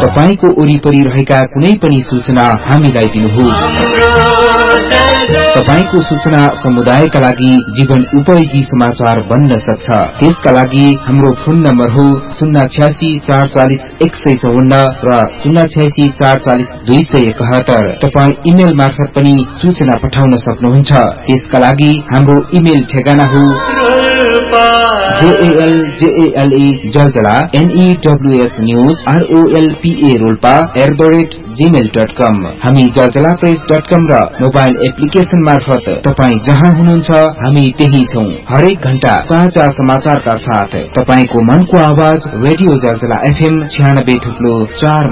तपाईको वरिपरि रहेका कुनै पनि सूचना हामीलाई दिनुहोस्। तपाईको सूचना समुदायका लागि जीवन उपयोगी समाचार बन्न सक्छ। त्यसका लागि हाम्रो फोन नम्बर हो 086 440 154 र 086 440 271। तपाई इमेल मार्फत पनि सूचना पठाउन सक्नुहुन्छ। त्यसका लागि हाम्रो इमेल ठेगाना हो jaljalnews@gmail.com। हामी jaljalpress.com र मोबाइल एप्लिकेशन मार्फत तपाई जहाँ हुनुहुन्छ हामी त्यही छौं। हरेक घण्टा ताजा समाचारका साथ तपाईको मनको आवाज रेडियो जलजला FM 96.4